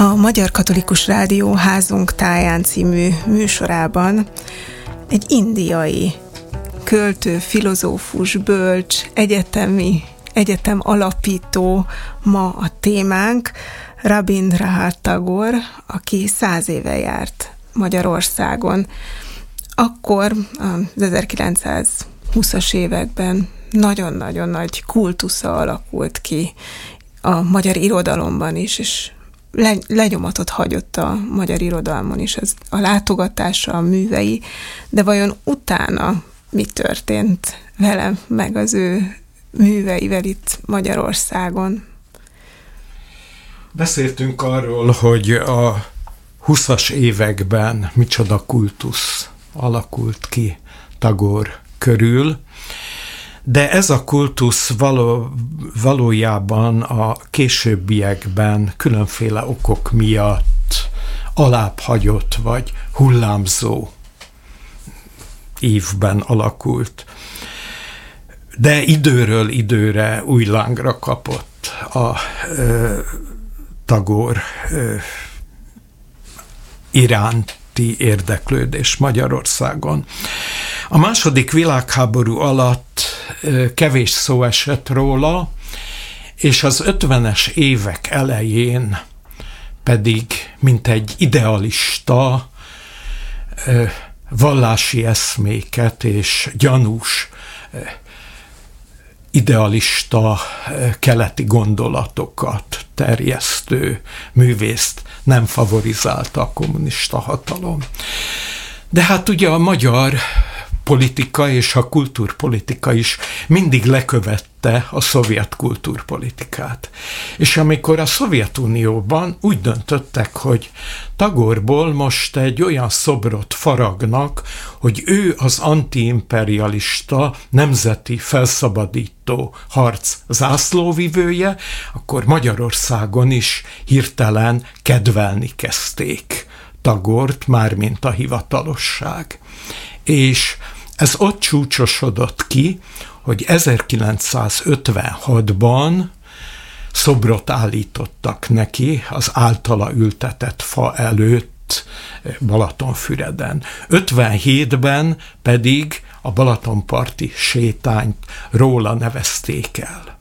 A Magyar Katolikus Rádió Házunk táján című műsorában egy indiai költő, filozófus, bölcs, egyetem alapító ma a témánk, Rabindranath Tagore, aki 100 éve járt Magyarországon. Akkor az 1920-as években nagyon-nagyon nagy kultusza alakult ki a magyar irodalomban is, és lenyomatot hagyott a magyar irodalmon is a látogatása, a művei, de vajon utána mi történt vele, meg az ő műveivel itt Magyarországon? Beszéltünk arról, hogy a 20-as években micsoda kultusz alakult ki Tagore körül, de ez a kultusz valójában a későbbiekben különféle okok miatt alábbhagyott vagy hullámzó évben alakult. De időről időre új lángra kapott a Tagore iránti érdeklődés Magyarországon. A második világháború alatt kevés szó esett róla, és az 50-es évek elején pedig, mint egy idealista, vallási eszméket és gyanús idealista keleti gondolatokat terjesztő művészt nem favorizálta a kommunista hatalom. De hát ugye a magyar politika és a kultúrpolitika is mindig lekövette a szovjet kultúrpolitikát. És amikor a Szovjetunióban úgy döntöttek, hogy Tagorból most egy olyan szobrot faragnak, hogy ő az antiimperialista nemzeti felszabadító harc zászlóvivője, akkor Magyarországon is hirtelen kedvelni kezdték Tagort, mármint a hivatalosság. És ez ott csúcsosodott ki, hogy 1956-ban szobrot állítottak neki az általa ültetett fa előtt Balatonfüreden. 57-ben pedig a Balatonparti sétányt róla nevezték el.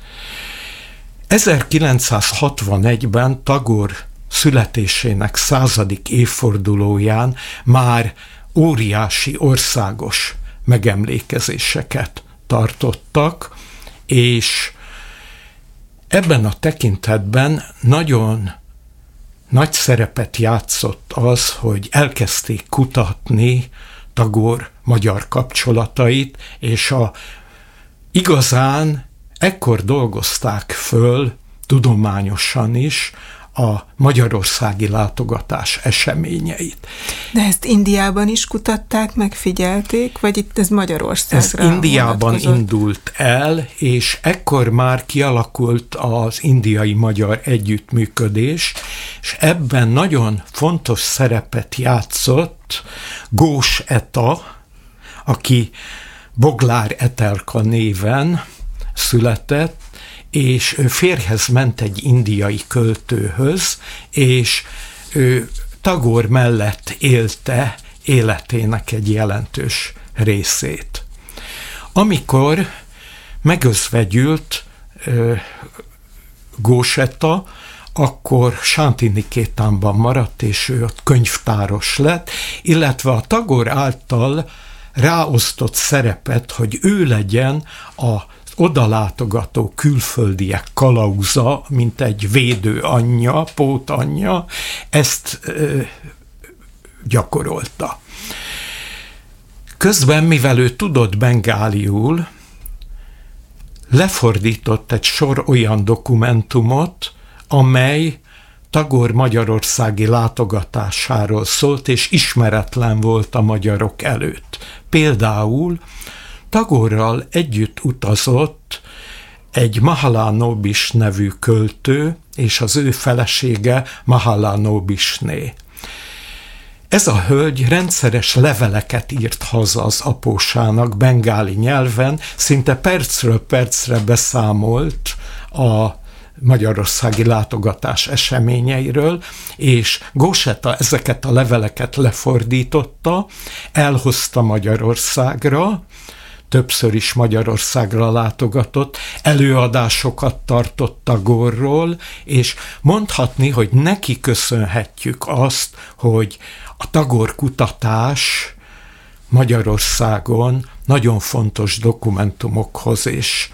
1961-ben Tagore születésének 100. évfordulóján már óriási országos megemlékezéseket tartottak, és ebben a tekintetben nagyon nagy szerepet játszott az, hogy elkezdték kutatni Tagore magyar kapcsolatait, és igazán ekkor dolgozták föl tudományosan is a magyarországi látogatás eseményeit. De ezt Indiában is kutatták, megfigyelték, vagy itt ez Magyarországra? Ez Indiában indult el, és ekkor már kialakult az indiai-magyar együttműködés, és ebben nagyon fontos szerepet játszott Gós Eta, aki Boglár Etelka néven született, és ő férjhez ment egy indiai költőhöz, és ő Tagore mellett élte életének egy jelentős részét. Amikor megözvegyült Gós Eta, akkor Sántinikétánban maradt, és ő ott könyvtáros lett, illetve a Tagore által ráosztott szerepet, hogy ő legyen a odalátogató külföldiek kalauza, mint egy védő anyja, pótanyja, ezt gyakorolta. Közben, mivel ő tudott bengáliul, lefordított egy sor olyan dokumentumot, amely Tagore magyarországi látogatásáról szólt, és ismeretlen volt a magyarok előtt. Például Tagorral együtt utazott egy Mahalanobis nevű költő, és az ő felesége Mahalanobisné. Ez a hölgy rendszeres leveleket írt haza az apósának bengáli nyelven, szinte percről percre beszámolt a magyarországi látogatás eseményeiről, és Góseta ezeket a leveleket lefordította, elhozta Magyarországra, többször is Magyarországra látogatott, előadásokat tartott Tagorról, és mondhatni, hogy neki köszönhetjük azt, hogy a Tagor kutatás Magyarországon nagyon fontos dokumentumokhoz és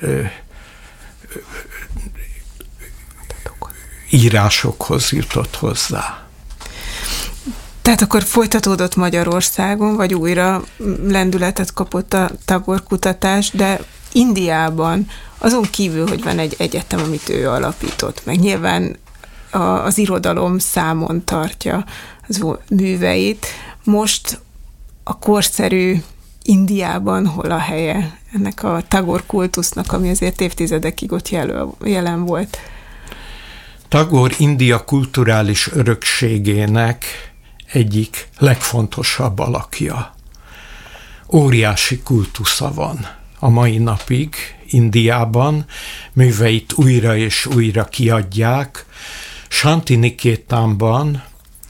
írásokhoz jutott hozzá. Tehát akkor folytatódott Magyarországon, vagy újra lendületet kapott a Tagor kutatás, de Indiában azon kívül, hogy van egy egyetem, amit ő alapított, meg nyilván az irodalom számon tartja az műveit, most a korszerű Indiában hol a helye ennek a Tagor kultusznak, ami azért évtizedekig ott jelen volt? Tagor India kulturális örökségének egyik legfontosabb alakja. Óriási kultusza van a mai napig Indiában, műveit újra és újra kiadják. Santinikétánban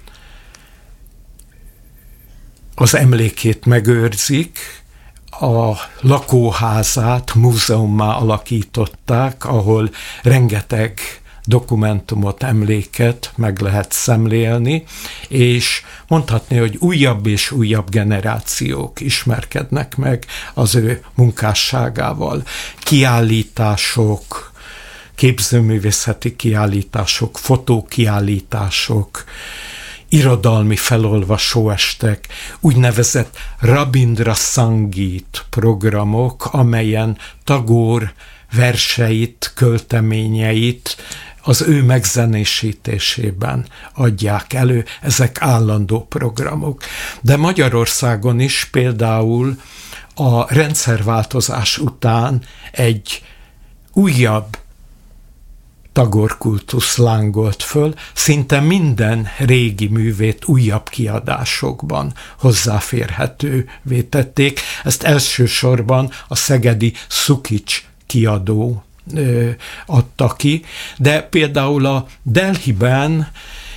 az emlékét megőrzik, a lakóházát múzeummá alakították, ahol rengeteg dokumentumot, emléket meg lehet szemlélni, és mondhatni, hogy újabb és újabb generációk ismerkednek meg az ő munkásságával. Kiállítások, képzőművészeti kiállítások, fotókiállítások, irodalmi felolvasóestek, úgynevezett Rabindra Sangit programok, amelyen Tagor verseit, költeményeit az ő megzenésítésében adják elő, ezek állandó programok. De Magyarországon is például a rendszerváltozás után egy újabb Tagor kultusz lángolt föl, szinte minden régi művét újabb kiadásokban hozzáférhetővé tették. Ezt elsősorban a szegedi Szukics kiadó adta ki, de például a Delhiben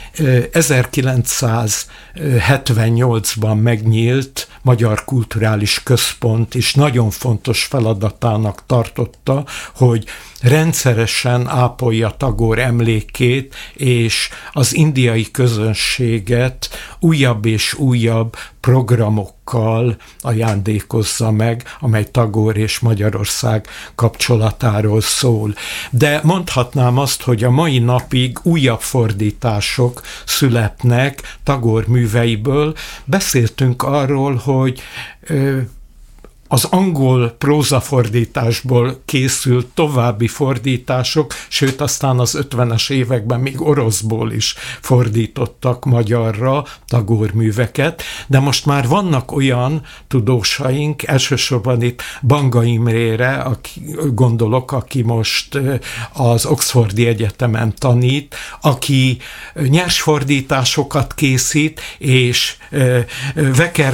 1978-ban megnyílt Magyar Kulturális Központ is nagyon fontos feladatának tartotta, hogy rendszeresen ápolja Tagor emlékét, és az indiai közönséget újabb és újabb programokkal ajándékozza meg, amely Tagor és Magyarország kapcsolatáról szól. De mondhatnám azt, hogy a mai napig újabb fordítások születnek Tagor műveiből. Beszéltünk arról, hogy az angol prózafordításból készült további fordítások, sőt aztán az 50-es években még oroszból is fordítottak magyarra Tagor műveket, de most már vannak olyan tudósaink, elsősorban itt Banga Imrére, gondolok, aki most az Oxfordi Egyetemen tanít, aki nyersfordításokat készít, és Wecker